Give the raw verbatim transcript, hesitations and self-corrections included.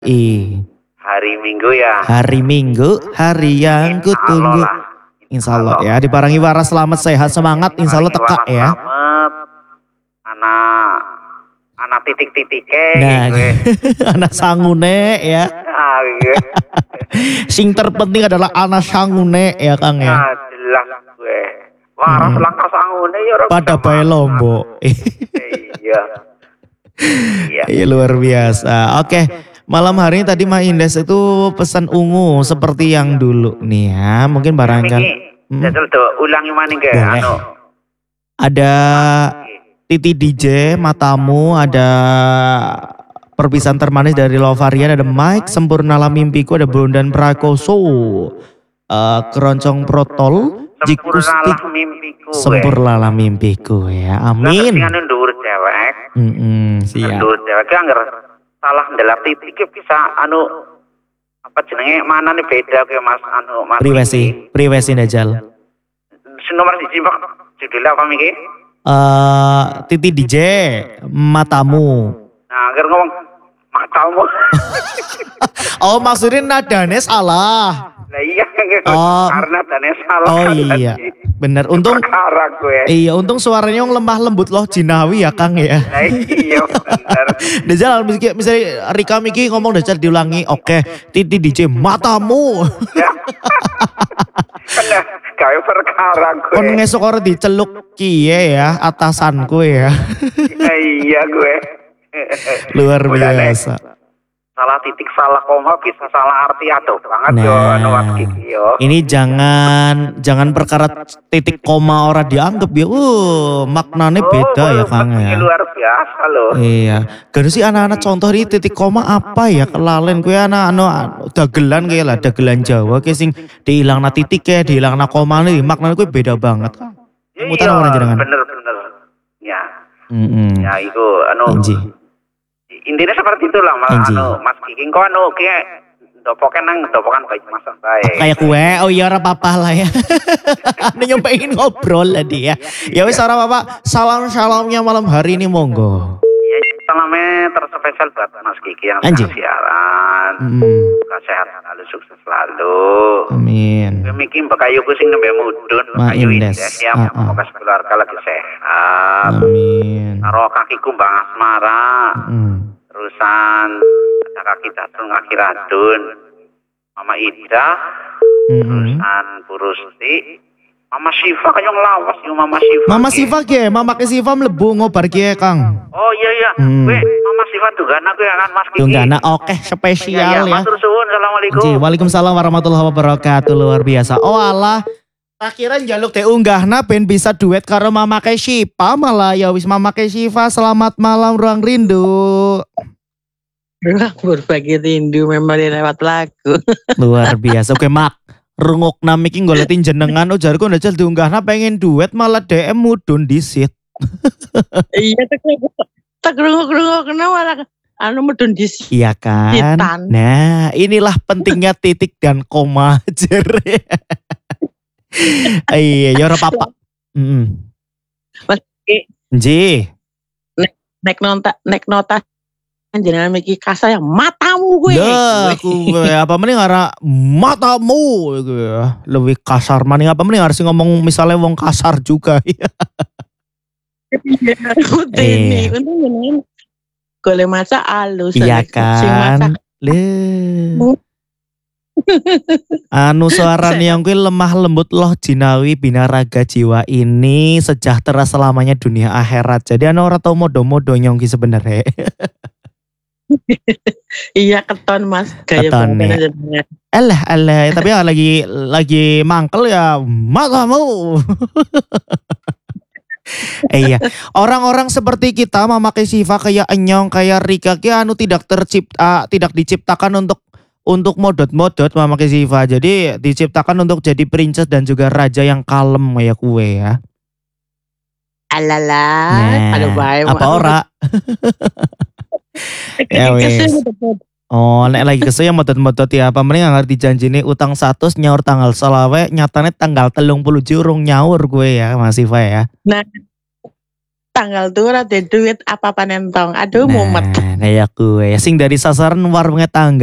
I. Hari Minggu ya. Hari Minggu, hari yang kutunggu. Insya Allah ya, diparangi waras selamat sehat semangat, insya Allah teka ya. Selamat, anak anak titik-titiknya. Nah, anak sangune ya. Ah, iya. Sing terpenting adalah anak sangune ya Kang ya. Nah, jelas gue. Waras Hmm. langkah sangune ya. orang Pada bisa bae makan. lombok. Iya. Iya. Iya luar biasa. Oke, malam hari ini tadi Ma Indes itu pesan ungu seperti yang dulu nih ya. Mungkin barangkali Hmm? Jajal tuh ulangi mana ke? Boleh. Anu. ada Titi D J, Matamu, ada perpisahan termanis dari Lovarian, ada Mike, Sempurnalah Mimpiku, ada Bondan Prakoso, uh, Keroncong Protol, Jikustik, Sempurnalah mimpiku. Sempurnalah Mimpiku ya. Amin. Lah sing ndur cewek. Mm-mm, siap. Ndur cewek ki anggar salah ndelap titik ki bisa anu apa jenenge mana nih beda ke Mas anu Mas. Privasi, privasi Dajjal. Sing nomor siji Pak judulnya apa miki? Eh, Titi D J, Matamu. Nah, anggar ngomong matamu. Oh maksudnya nadanya salah. Lah iya Oh. karena dane salah. Oh kan iya, tadi. bener. Untung, Perkara gue. iya untung suaranya yang lemah lembut loh Jinawi ya Kang ya. Lah iya bener. Dajjal misalnya, misalnya Rika Miki ngomong Dajjal diulangi, oke, Titi D J Matamu. Ya. Kena gawe perkara gue. Kon ngesok orang diceluk kie ya, atasanku ya. Lah iya gue. Luar Udah, Nek. biasa. Salah titik salah koma bisa salah arti aduh banget yo Nah, anu Mas Kiki yo. ini jangan jangan perkara titik koma orang dianggap ya. Uh, maknanya beda ya Kang Ini ya. luar biasa loh. Iya, gak sih anak-anak contoh ini titik koma apa ya kelalen kue anak anu dagelan kayak lah dagelan Jawa kayak sing dihilang na titik ya dihilang na koma nih maknanya kue beda banget. Mutan orang jenengan. bener-bener. Ya, Mm-mm. ya itu anu Inji. intinya seperti itulah Mas Inji. anu Mas Kiki kok anu kayak dopokan nang dopokan baik masak baik. Kayak kue, oh iya ora apa-apa lah ya. Ane nyobain ngobrol tadi ya. Ya wis ora apa-apa. Salam-salamnya malam hari ini monggo. Ya, salamnya terspesial buat Mas Kiki yang Anjing. sedang siaran. Mm. Kesehatan selalu, sukses selalu. Amin. Demikian bakayu sing nembe mudun, Ma bakayu Indes. Indes ya, Ah, ah. semoga keluarga lagi sehat. Amin. Karo kaki kumbang asmara, Mm. terusan ada kaki datul ngaki radun, Mama Ida, Mm-mm. terusan Bu Rusti, Mama Siva kayong lawas yung Mama Siva. Mama ki. Siva ke, Mama ke Siva mlebu ngobar ki Kang. Oh iya iya, Hmm. gue Mama Siva tuh kan aku yang kan Mas Kiki. Tunggana oke Iya, spesial iya, ya. matur suwun, assalamualaikum. Ji, Waalaikumsalam warahmatullahi wabarakatuh luar biasa. Oh alah, akhiran jaluk teh unggahna ben bisa duet karo Mama ke Siva malah ya wis Mama ke Siva selamat malam ruang rindu. Ruang berbagi rindu memang lewat lagu. Luar biasa. Oke Mak, rungok namiki ngoletin jenengan ujarku ndajal diunggahna pengen duet malah D M mudun disit. Iya tak tak rungok-rungok kena malah anu medun di Iya kan? Sitan. Nah, inilah pentingnya titik dan koma jer. Iya, ya ora apa-apa. Heeh. Mas Ki, Ji. nek nota nek nota jenengan miki kasar yang matamu gue. Dah, gue apa mending ngara matamu gitu ya. Lebih kasar mending apa mending harus ngomong misalnya wong kasar juga. Iya, udah ini, untung jenengan golek maca alus. Iya Sing maca kan? Le. Anu suara yang kuwi lemah lembut loh jinawi binaraga jiwa ini sejahtera selamanya dunia akhirat. Jadi anu ora tau modo-modo nyongki sebenarnya. Iya keton Mas gaya Keton, banget ya. jenengan. Alah alah tapi ya lagi lagi mangkel ya matamu. Iya, orang-orang seperti kita memakai sifat kayak Enyong, kayak Rika, kayak anu tidak tercipta, tidak diciptakan untuk untuk modot-modot memakai sifat. Jadi diciptakan untuk jadi princess dan juga raja yang kalem kayak kue ya. Alalah, Nah, aduh bae. apa ora? Ya wes. Oh, nek lagi kesel yang modot-modot ya apa mending ngerti janjine utang satu nyaur tanggal selawe nyatane tanggal telung puluh jurung nyaur gue ya Mas Siva ya. Nah, Tanggal tuh ada duit apa panentong. Aduh mumet. Nah, kayak gue. Sing dari sasaran warungnya tangga.